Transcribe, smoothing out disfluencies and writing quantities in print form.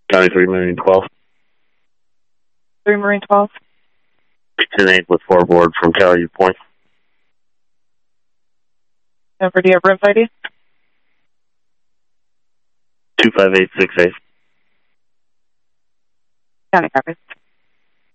County 3 Marine 12. 3 Marine 12. 10-8 with 4 board from Cali Point. Number, do you have rooms ID? 25868. County copy.